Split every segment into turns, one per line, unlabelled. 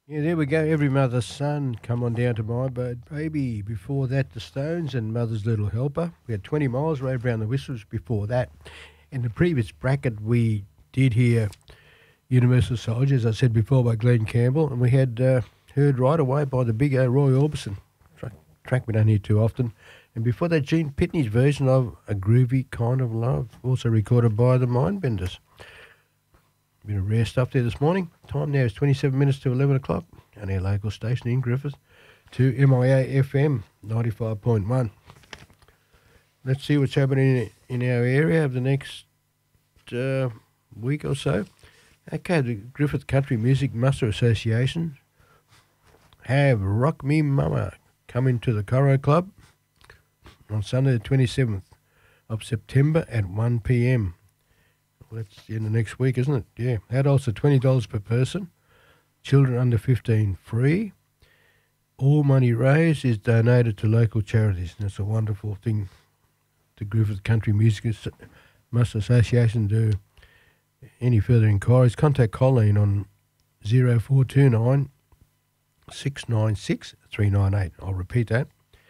Yeah, there we go. Every Mother's Son. Come on down to My Boat Baby. Before that, The Stones and Mother's Little Helper. We had 20 miles, Ray Brown the Whistles before that. In the previous bracket, we did hear Universal Soldier, as I said before, by Glenn Campbell. And we had Heard Right Away by the big Roy Orbison. Track we don't hear too often. And before that, Gene Pitney's version of A Groovy Kind of Love, also recorded by the Mindbenders. Bit of rare stuff there this morning. Time now is 27 minutes to 11 o'clock on our local station in Griffith to MIA FM 95.1. Let's see what's happening in our area over the next week or so. Okay, the Griffith Country Music Muster Association have Rock Me Mama coming to the Coro Club on Sunday the 27th of September at 1 p.m. Well, that's the end of next week, isn't it? Yeah. Adults are $20 per person. Children under 15 free. All money raised is donated to local charities. And that's a wonderful thing the Griffith Country Music Muster Association do. Any further inquiries, contact Colleen on 0429 696 398. I'll repeat that.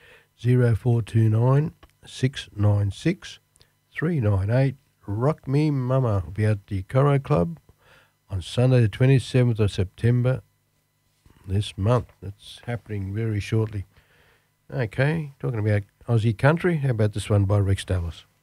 0429 696 398. Rock Me Mama will be at the Coro Club on Sunday the 27th of September this month. That's happening very shortly. Okay, talking about Aussie country, how about this one by Rex Dallas?